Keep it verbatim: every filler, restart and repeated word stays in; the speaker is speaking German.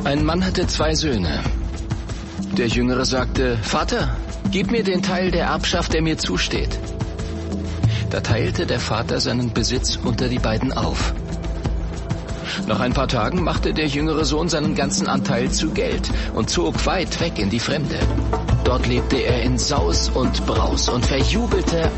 Ein Mann hatte zwei Söhne. Der Jüngere sagte, Vater, gib mir den Teil der Erbschaft, der mir zusteht. Da teilte der Vater seinen Besitz unter die beiden auf. Nach ein paar Tagen machte der jüngere Sohn seinen ganzen Anteil zu Geld und zog weit weg in die Fremde. Dort lebte er in Saus und Braus und verjubelte